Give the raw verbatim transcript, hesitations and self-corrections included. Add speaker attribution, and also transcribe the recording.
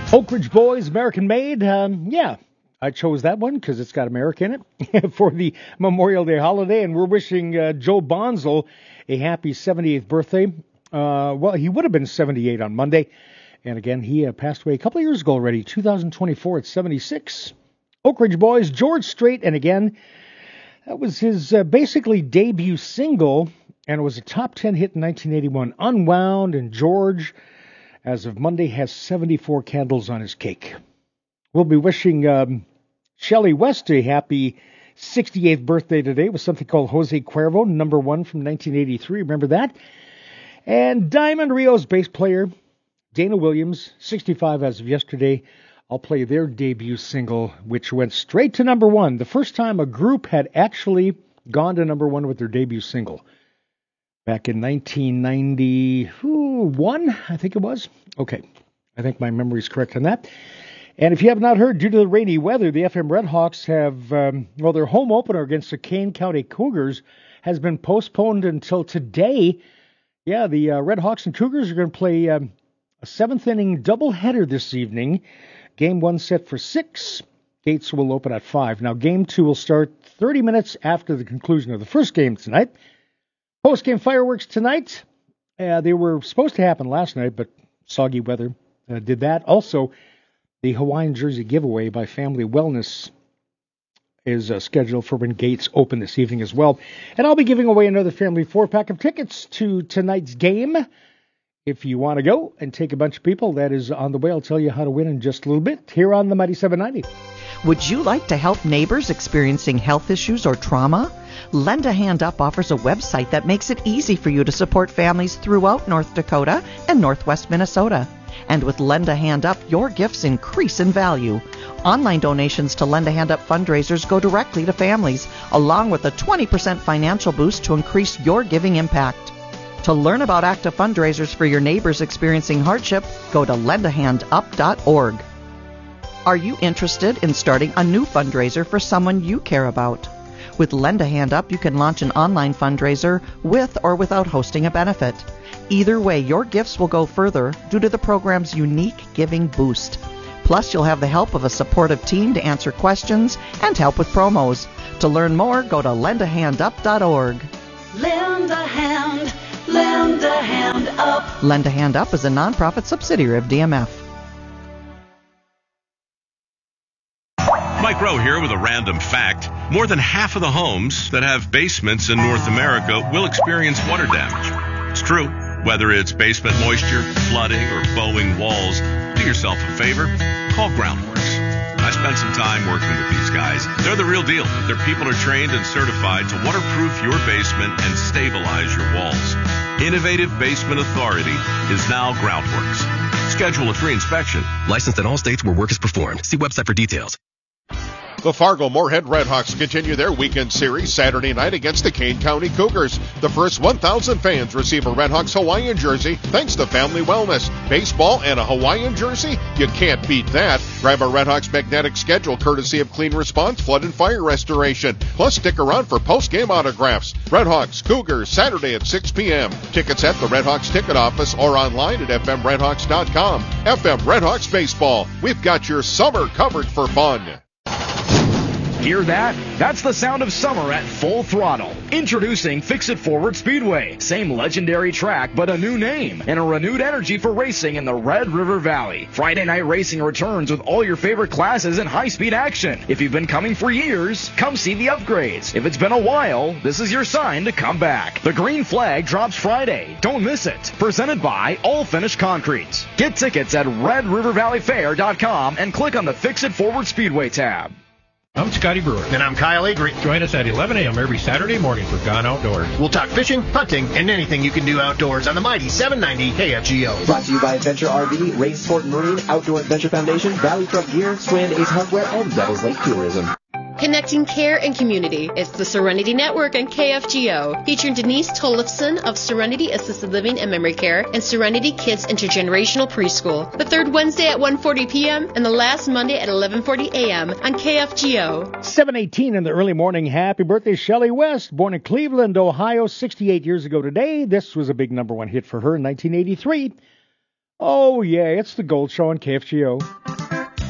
Speaker 1: Oak Ridge Boys, American Made. Um, yeah, I chose that one because it's got America in it for the Memorial Day holiday, and we're wishing uh, Joe Bonzel a happy seventy-eighth birthday. Uh, well, he would have been seventy-eight on Monday, and again, he uh, passed away a couple of years ago already, two thousand twenty-four at seventy-six. Oak Ridge Boys, George Strait, and again, that was his uh, basically debut single, and it was a top ten hit in nineteen eighty-one. Unwound, and George, as of Monday, has seventy-four candles on his cake. We'll be wishing um, Shelley West a happy sixty-eighth birthday today with something called Jose Cuervo, number one from nineteen eighty-three. Remember that? And Diamond Rio's bass player, Dana Williams, sixty-five as of yesterday. I'll play their debut single, which went straight to number one. The first time a group had actually gone to number one with their debut single. Back in nineteen ninety-one, I think it was. Okay, I think my memory's correct on that. And if you have not heard, due to the rainy weather, the F M Redhawks have, um, well, their home opener against the Kane County Cougars has been postponed until today. Yeah, the uh, Redhawks and Cougars are going to play um, a seventh-inning doubleheader this evening. Game one set for six. Gates will open at five. Now, game two will start thirty minutes after the conclusion of the first game tonight. Post-game fireworks tonight. Uh, they were supposed to happen last night, but soggy weather uh, did that. Also, the Hawaiian jersey giveaway by Family Wellness is uh, scheduled for when gates open this evening as well. And I'll be giving away another family four-pack of tickets to tonight's game. If you want to go and take a bunch of people, that is on the way. I'll tell you how to win in just a little bit here on the Mighty seven ninety.
Speaker 2: Would you like to help neighbors experiencing health issues or trauma? Lend a Hand Up offers a website that makes it easy for you to support families throughout North Dakota and Northwest Minnesota. And with Lend a Hand Up, your gifts increase in value. Online donations to Lend a Hand Up fundraisers go directly to families, along with a twenty percent financial boost to increase your giving impact. To learn about active fundraisers for your neighbors experiencing hardship, go to lend a hand up dot org. Are you interested in starting a new fundraiser for someone you care about? With Lend a Hand Up, you can launch an online fundraiser with or without hosting a benefit. Either way, your gifts will go further due to the program's unique giving boost. Plus, you'll have the help of a supportive team to answer questions and help with promos. To learn more, go to lend a hand up dot org.
Speaker 3: Lend a hand, lend a hand up.
Speaker 2: Lend a Hand Up is a nonprofit subsidiary of D M F.
Speaker 4: Mike Rowe here with a random fact. More than half of the homes that have basements in North America will experience water damage. It's true. Whether it's basement moisture, flooding, or bowing walls, do yourself a favor. Call Groundworks. I spent some time working with these guys. They're the real deal. Their people are trained and certified to waterproof your basement and stabilize your walls. Innovative Basement Authority is now Groundworks. Schedule a free inspection.
Speaker 5: Licensed in all states where work is performed. See website for details.
Speaker 6: The Fargo-Moorhead Redhawks continue their weekend series Saturday night against the Kane County Cougars. The first one thousand fans receive a Redhawks Hawaiian jersey thanks to Family Wellness. Baseball and a Hawaiian jersey? You can't beat that. Grab a Redhawks magnetic schedule courtesy of Clean Response Flood and Fire Restoration. Plus, stick around for post-game autographs. Redhawks Cougars Saturday at six p.m. Tickets at the Redhawks ticket office or online at f m redhawks dot com. F M Redhawks Baseball. We've got your summer covered for fun.
Speaker 7: Hear that? That's the sound of summer at full throttle. Introducing Fix-It Forward Speedway. Same legendary track, but a new name and a renewed energy for racing in the Red River Valley. Friday night racing returns with all your favorite classes and high-speed action. If you've been coming for years, come see the upgrades. If it's been a while, this is your sign to come back. The green flag drops Friday. Don't miss it. Presented by All Finished Concrete. Get tickets at red river valley fair dot com and click on the Fix-It Forward Speedway tab.
Speaker 8: I'm Scotty Brewer.
Speaker 9: And I'm Kyle Avery.
Speaker 8: Join us at eleven a.m. every Saturday morning for Gone Outdoors.
Speaker 9: We'll talk fishing, hunting, and anything you can do outdoors on the mighty seven ninety K F G O.
Speaker 10: Brought to you by Adventure R V, Race Sport and Marine, Outdoor Adventure Foundation, Valley Truck Gear, Strand Ace Hardware, and Devils Lake Tourism.
Speaker 11: Connecting care and community. It's the Serenity Network on K F G O, featuring Denise Tollefson of Serenity Assisted Living and Memory Care and Serenity Kids Intergenerational Preschool. The third Wednesday at one forty p.m. and the last Monday at eleven forty a.m. on K F G O.
Speaker 1: seven eighteen in the early morning. Happy birthday, Shelley West, born in Cleveland, Ohio, sixty-eight years ago today. This was a big number one hit for her in nineteen eighty-three. Oh, yeah, it's the Gold Show on K F G O.